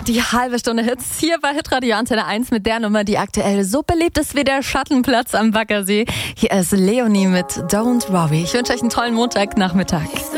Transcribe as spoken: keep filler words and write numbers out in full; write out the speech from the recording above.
Die halbe Stunde Hits hier bei Hitradio Antenne eins mit der Nummer, die aktuell so beliebt ist wie der Schattenplatz am Baggersee. Hier ist Leonie mit Don't Worry. Ich wünsche euch einen tollen Montagnachmittag.